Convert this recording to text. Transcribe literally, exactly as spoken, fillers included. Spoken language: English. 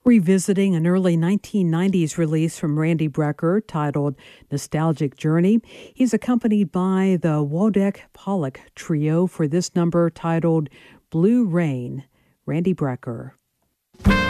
Revisiting an early nineteen nineties release from Randy Brecker titled Nostalgic Journey, he's accompanied by the Wodek Pollock Trio for this number titled Blue Rain. Randy Brecker.